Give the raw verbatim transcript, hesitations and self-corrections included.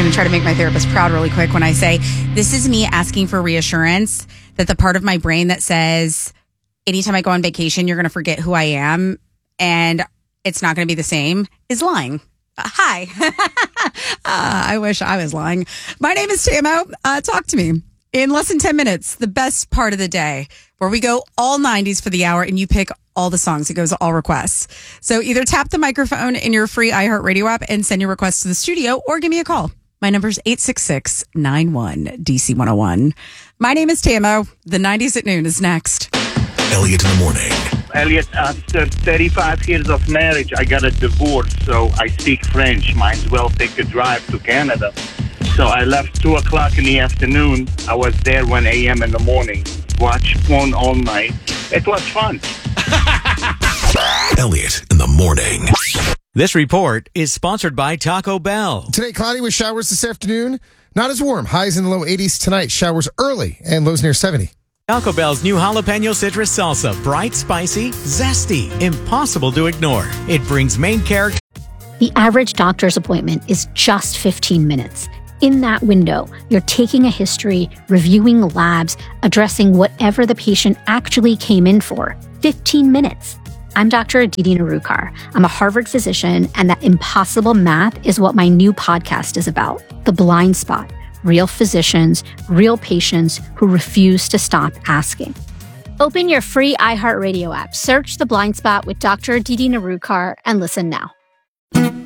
to try to make my therapist proud really quick when I say this is me asking for reassurance that the part of my brain that says anytime I go on vacation, you're going to forget who I am and it's not going to be the same is lying. Uh, hi. uh, I wish I was lying. My name is Tamo. Uh, talk to me. In less than ten minutes, the best part of the day, where we go all nineties for the hour and you pick all the songs. It goes all requests. So either tap the microphone in your free iHeartRadio app and send your request to the studio or give me a call. My number is eight six six, nine one, D C one oh one. My name is Tamo. The nineties at noon is next. Elliot in the morning. Elliot, after thirty-five years of marriage, I got a divorce, so I speak French. Might as well take a drive to Canada. So I left two o'clock in the afternoon. I was there one a.m. in the morning. Watched porn all night. It was fun. Elliot in the morning. This report is sponsored by Taco Bell. Today, cloudy with showers this afternoon. Not as warm. Highs in the low eighties tonight. Showers early and lows near seventy. Taco Bell's new jalapeno citrus salsa. Bright, spicy, zesty. Impossible to ignore. It brings main character. The average doctor's appointment is just fifteen minutes. In that window, you're taking a history, reviewing labs, addressing whatever the patient actually came in for. fifteen minutes. I'm Doctor Aditi Narukar. I'm a Harvard physician, and that impossible math is what my new podcast is about. The Blind Spot. Real physicians, real patients who refuse to stop asking. Open your free iHeartRadio app, search The Blind Spot with Doctor Aditi Narukar, and listen now.